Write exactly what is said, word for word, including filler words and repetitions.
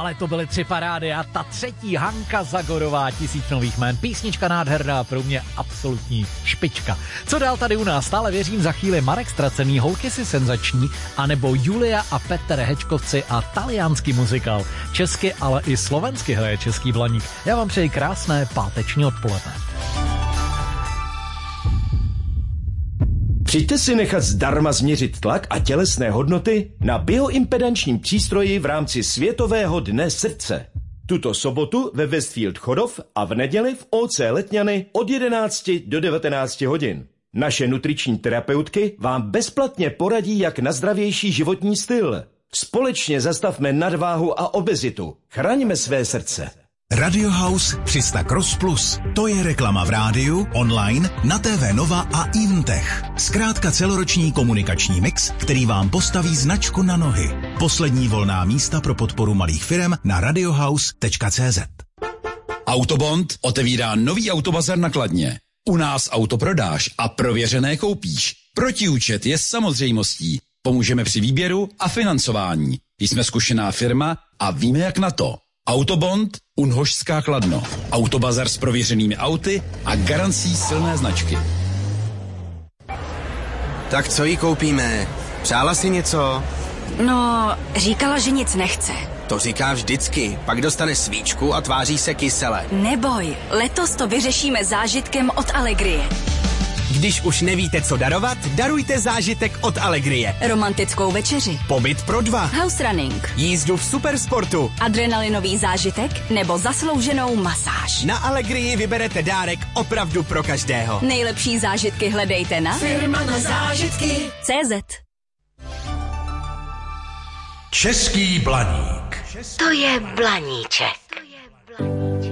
Ale to byly tři parády a ta třetí Hanka Zagorová, Tisíc nových jmén. Písnička nádherná, pro mě absolutní špička. Co dál tady u nás? Stále věřím, za chvíli Marek Ztracený, Holky si senzační, anebo Julia a Petr Hečkovci a taliánský muzikál. Česky, ale i slovensky hraje Český Blaník. Já vám přeji krásné páteční odpoledne. Přijďte si nechat zdarma změřit tlak a tělesné hodnoty na bioimpedančním přístroji v rámci Světového dne srdce. Tuto sobotu ve Westfield Chodov a v neděli v O C Letňany od jedenácti do devatenácti hodin. Naše nutriční terapeutky vám bezplatně poradí, jak na zdravější životní styl. Společně zastavme nadváhu a obezitu. Chraňme své srdce. Radio House tři sta Cross Plus. To je reklama v rádiu, online, na T V Nova a Invtech. Zkrátka celoroční komunikační mix, který vám postaví značku na nohy. Poslední volná místa pro podporu malých firem na radiohouse tečka cé zet. Autobond otevírá nový autobazar na Kladně. U nás auto prodáš a prověřené koupíš. Protiúčet je samozřejmostí. Pomůžeme při výběru a financování. Jsme zkušená firma a víme, jak na to. Autobond, Unhošská Kladno. Autobazar s prověřenými auty a garancí silné značky. Tak co jí koupíme? Přála si něco? No, říkala, že nic nechce. To říká vždycky. Pak dostane svíčku a tváří se kysele. Neboj, letos to vyřešíme zážitkem od Allegrie. Když už nevíte, co darovat, darujte zážitek od Allegrie. Romantickou večeři. Pobyt pro dva. House running. Jízdu v supersportu. Adrenalinový zážitek nebo zaslouženou masáž. Na Allegrii vyberete dárek opravdu pro každého. Nejlepší zážitky hledejte na Firma na zážitky tečka cé zet. Český Blaník. To je Blaníček.